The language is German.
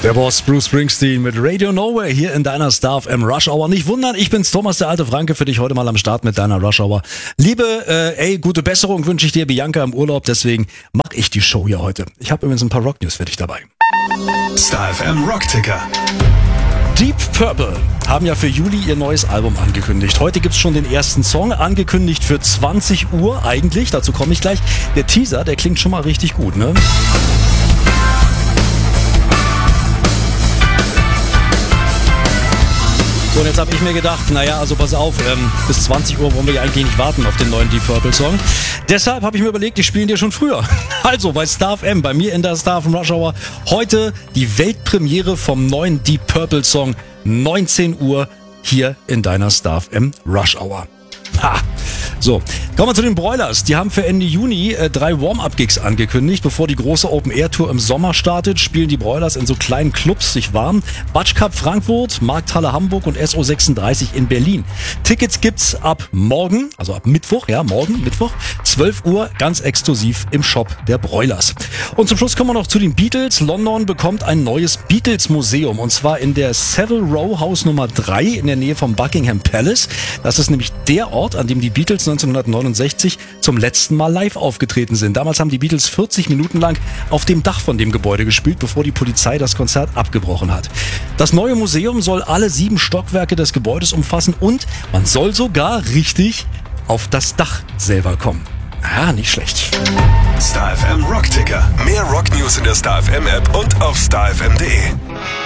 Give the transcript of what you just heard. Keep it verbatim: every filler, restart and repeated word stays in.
Der Boss Bruce Springsteen mit Radio Nowhere hier in deiner Star F M Rush Hour. Nicht wundern, ich bin's Thomas, der alte Franke, für dich heute mal am Start mit deiner Rush Hour. Liebe, äh, ey, gute Besserung wünsche ich dir, Bianca im Urlaub, deswegen mache ich die Show hier heute. Ich habe übrigens ein paar Rock-News für dich dabei. Star F M Rock-Ticker. Deep Purple haben ja für Juli ihr neues Album angekündigt. Heute gibt's schon den ersten Song, angekündigt für zwanzig Uhr eigentlich, dazu komme ich gleich. Der Teaser, der klingt schon mal richtig gut, ne? So, und jetzt habe ich mir gedacht, naja, also pass auf, ähm, bis zwanzig Uhr wollen wir ja eigentlich nicht warten auf den neuen Deep Purple Song. Deshalb habe ich mir überlegt, ich spiele ihn dir schon früher. Also bei Star F M, bei mir in der Star F M Rush Hour, heute die Weltpremiere vom neuen Deep Purple Song, neunzehn Uhr, hier in deiner Star F M Rush Hour. Ha! So, kommen wir zu den Broilers. Die haben für Ende Juni äh, drei Warm-Up-Gigs angekündigt. Bevor die große Open-Air-Tour im Sommer startet, spielen die Broilers in so kleinen Clubs sich warm. Batsch Cup Frankfurt, Markthalle Hamburg und S O sechsunddreißig in Berlin. Tickets gibt's ab morgen, also ab Mittwoch, ja, morgen, Mittwoch, zwölf Uhr, ganz exklusiv im Shop der Broilers. Und zum Schluss kommen wir noch zu den Beatles. London bekommt ein neues Beatles-Museum und zwar in der Savile Row Haus Nummer drei in der Nähe vom Buckingham Palace. Das ist nämlich der Ort, an dem die Beatles neunzehnhundertneunundsechzig zum letzten Mal live aufgetreten sind. Damals haben die Beatles vierzig Minuten lang auf dem Dach von dem Gebäude gespielt, bevor die Polizei das Konzert abgebrochen hat. Das neue Museum soll alle sieben Stockwerke des Gebäudes umfassen und man soll sogar richtig auf das Dach selber kommen. Ja, nicht schlecht. Star F M Rock-Ticker. Mehr Rock-News in der Star F M App und auf star f m punkt d e.